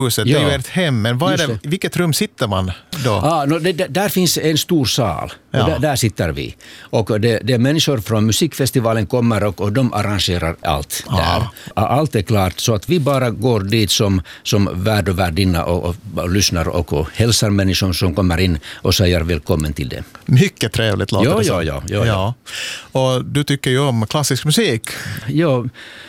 huset, det är ju ert hem, men vad är det, vilket rum sitter man då? Där finns en stor sal, och där sitter vi. Och det är människor från musikfestivalen kommer och de arrangerar allt där. Allt är klart, så att vi bara går dit som värd och värdinna och lyssnar och hälsar människor som kommer in och säger välkommen till det. Mycket trevligt låter det som. Ja. Och du tycker ju om klassisk musik. Ja.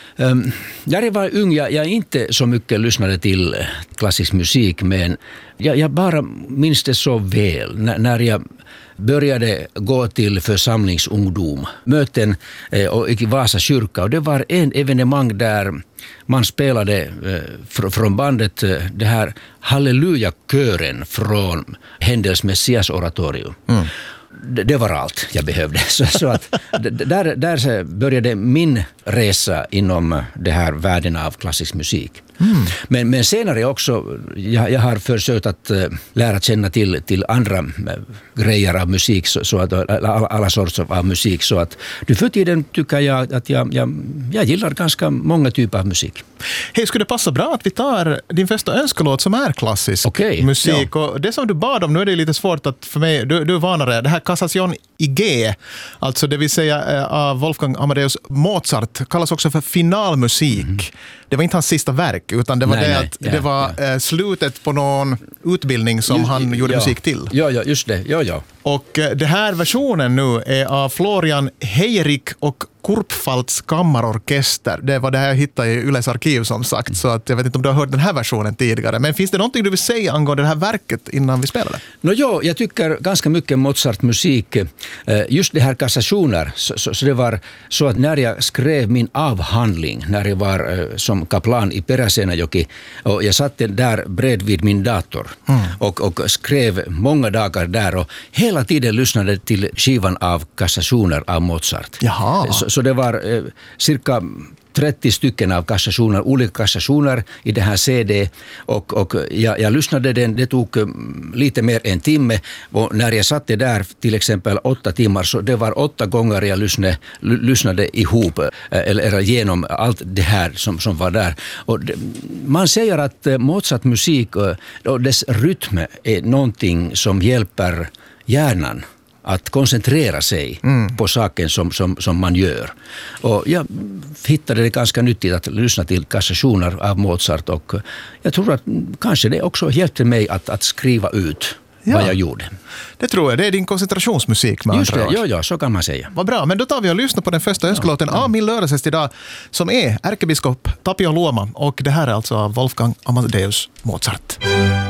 När jag var ung, jag inte så mycket lyssnade till klassisk musik, men jag bara minns det så väl när jag började gå till församlingsungdom, möten och i Vasa kyrka, och det var en evenemang där man spelade från bandet det här Halleluja-kören från Händels Messias oratorium. Det var allt jag behövde. Så att där började min resa inom det här världen av klassisk musik. Men senare också, jag har försökt att lära känna till andra grejer av musik, så att alla sorts av musik, så att nu för tiden tycker jag att jag gillar ganska många typer av musik. Hej, skulle det passa bra att vi tar din första önskelåt som är klassisk musik? Ja. Och det som du bad om, nu är det lite svårt att för mig, du är vanare, det här Cassation i G, alltså det vill säga av Wolfgang Amadeus Mozart, kallas också för finalmusik. Det var inte hans sista verk, utan det var det var slutet på någon utbildning som han gjorde musik till. Ja, just det. Ja. Och det här versionen nu är av Florian Heirik och Kurpfalts kammarorkester. Det var det här jag hittade i Yles arkiv som sagt, så att jag vet inte om du har hört den här versionen tidigare. Men finns det någonting du vill säga angående det här verket innan vi spelar det? Jag tycker ganska mycket Mozart-musik. Just det här kassationer, så det var så att när jag skrev min avhandling, när jag var som kaplan i Peräseenäjoki, och jag satt där bredvid min dator och skrev många dagar där, och hela tiden lyssnade till skivan av kassationer av Mozart. Jaha. Så det var cirka 30 stycken av kassationer, olika kassationer i det här CD, och jag lyssnade det tog lite mer än en timme, och när jag satt där till exempel 8 timmar, så det var 8 gånger jag lyssnade ihop eller genom allt det här som var där. Och man säger att Mozart musik och dess rytm är någonting som hjälper hjärnan att koncentrera sig på saken som man gör. Och jag hittade det ganska nyttigt att lyssna till kassationer av Mozart, och jag tror att kanske det också hjälpte mig att skriva ut vad jag gjorde. Det tror jag, det är din koncentrationsmusik med andra ord. Ja, så kan man säga. Vad bra, men då tar vi och lyssnar på den första önskelåten av min lördagsgäst idag, som är ärkebiskop Tapio Luoma, och det här är alltså Wolfgang Amadeus Mozart.